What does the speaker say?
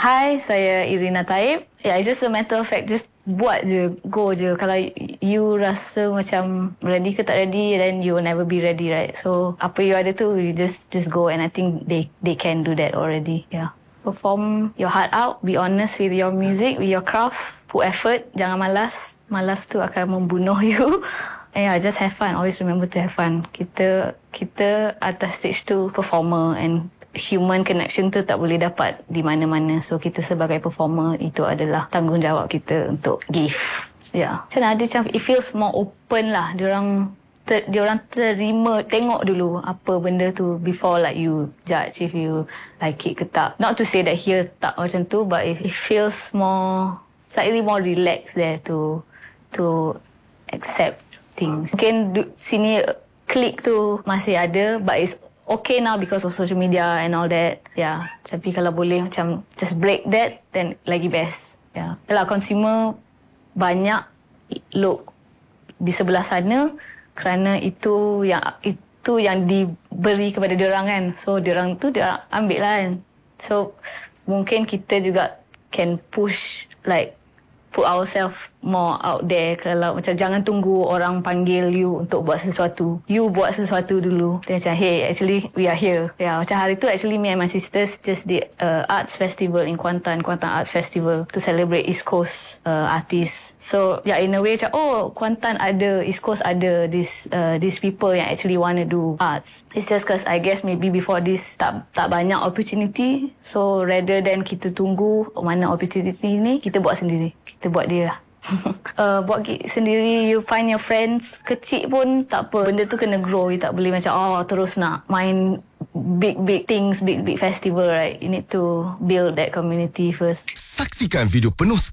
Hi, saya Irina Taib. Yeah, it's just a matter of fact, just buat je, go je. Kalau you rasa macam ready ke tak ready, then you will never be ready, right? So, apa you ada tu, you just go, and I think they can do that already. Yeah. Perform your heart out, be honest with your music, with your craft, put effort, jangan malas. Malas tu akan membunuh you. And yeah, just have fun. Always remember to have fun. Kita atas stage tu performer, and human connection tu tak boleh dapat di mana-mana. So kita sebagai performer, itu adalah tanggungjawab kita untuk give. Yeah. Macam mana, macam it feels more open lah. Diorang terima, tengok dulu apa benda tu before like you judge if you like it ke tak. Not to say that here tak macam tu, but it feels more, slightly more relaxed there to accept things. Mungkin sini klik tu masih ada, but it's okay now because of social media and all that. Yeah. Tapi kalau boleh macam just break that, then lagi best. Yeah. Yalah, consumer banyak look di sebelah sana kerana itu yang diberi kepada diorang kan. So diorang ambil lah kan. So mungkin kita juga can push, like put ourselves more out there. Kalau macam jangan tunggu orang panggil you untuk buat sesuatu, you buat sesuatu dulu. Then macam, hey, actually we are here. Yeah, macam hari tu actually me and my sisters just did arts festival in Kuantan Arts Festival to celebrate East Coast artists. So yeah, in a way macam, oh, Kuantan ada, East Coast ada these people yang actually want to do arts. It's just because I guess maybe before this tak banyak opportunity. So rather than kita tunggu mana opportunity ni, kita buat sendiri. Kita buat dia lah. Buat gig sendiri, you find your friends. Kecil pun tak apa, benda tu kena grow. You tak boleh macam terus nak main big things, big festival, right? You need to build that community first. Saksikan video penuh